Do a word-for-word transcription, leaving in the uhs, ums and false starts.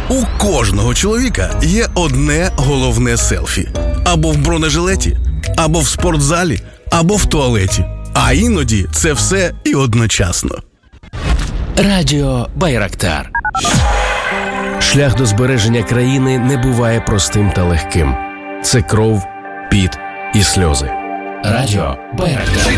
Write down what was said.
У кожного чоловіка є одне головне селфі. Або в бронежилеті, або в спортзалі, або в туалеті. А іноді це все і одночасно. Радіо Байрактар. Шлях до збереження країни не буває простим та легким. Це кров, піт і сльози. Радіо Байрактар.